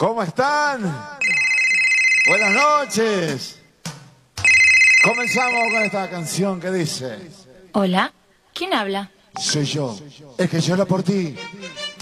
¿Cómo están? Buenas noches. Comenzamos con esta canción que dice: Hola, ¿quién habla? soy yo, el que llora por ti.